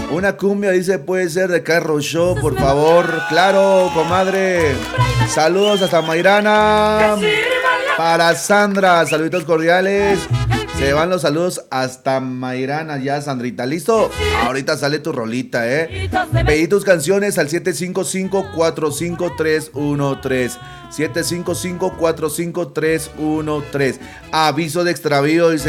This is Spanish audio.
Una cumbia, dice, puede ser de Carro Show, por favor. Claro, comadre. Saludos hasta Mairana. Para Sandra, saluditos cordiales. Se van los saludos hasta Mairana ya, Sandrita. ¿Listo? Ahorita sale tu rolita, ¿eh? Pedí tus canciones al 755-45313. 755-45313. Aviso de extravío, dice.